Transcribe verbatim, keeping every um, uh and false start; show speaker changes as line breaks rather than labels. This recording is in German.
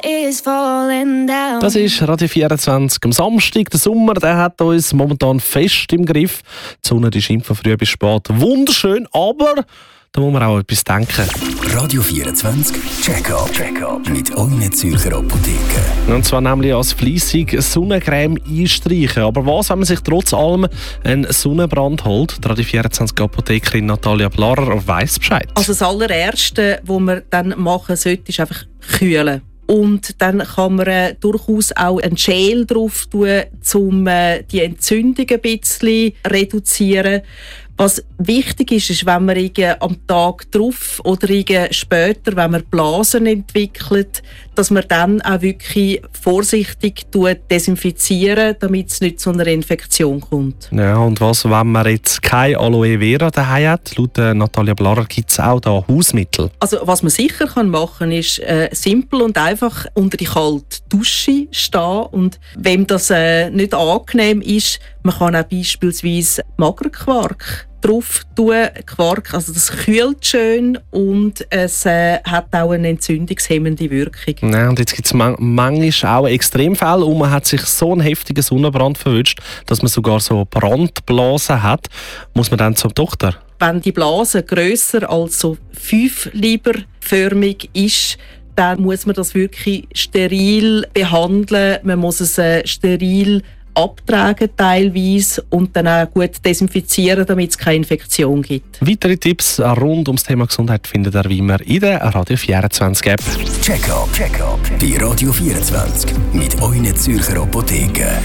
is falling down.
Das ist Radio vierundzwanzig am Samstag. Der Sommer der hat uns momentan fest im Griff. Die Sonne die scheint von früh bis spät. Wunderschön, aber da muss man auch etwas denken.
Radio vierundzwanzig Check-up Check mit euren Zürcher Apotheken.
Und zwar nämlich als fleissig Sonnencreme einstreichen. Aber was, wenn man sich trotz allem einen Sonnenbrand holt? Die Radio vierundzwanzig Apothekerin Natalia Blarer weiss Bescheid.
Also das allererste, was man dann machen sollte, ist einfach kühlen. Und dann kann man äh, durchaus auch ein Gel drauf tun, um äh, die Entzündung ein bisschen reduzieren. Was wichtig ist, ist, wenn man am Tag drauf oder später, wenn man Blasen entwickelt, dass man dann auch wirklich vorsichtig desinfizieren, damit es nicht zu einer Infektion kommt.
Ja, und was, wenn man jetzt keine Aloe Vera daheim hat? Laut Natalia Blarer gibt es auch da Hausmittel.
Also was man sicher machen kann, ist äh, simpel und einfach unter die kalte Dusche stehen. Und wenn das äh, nicht angenehm ist, man kann auch beispielsweise Magerquark drauf tun. Quark, also das kühlt schön und es äh, hat auch eine entzündungshemmende Wirkung.
Ja, und jetzt gibt es man- manchmal auch Extremfälle und man hat sich so einen heftigen Sonnenbrand verwünscht, dass man sogar so Brandblasen hat. Muss man dann zum Doktor?
Wenn die Blase grösser als so fünf Lieberförmig ist, dann muss man das wirklich steril behandeln. Man muss es äh, steril abtragen teilweise und dann auch gut desinfizieren, damit es keine Infektion gibt.
Weitere Tipps rund ums Thema Gesundheit findet ihr wie immer in der Radio vierundzwanzig App.
Check-up Check bei Radio vierundzwanzig mit euren Zürcher Apotheken.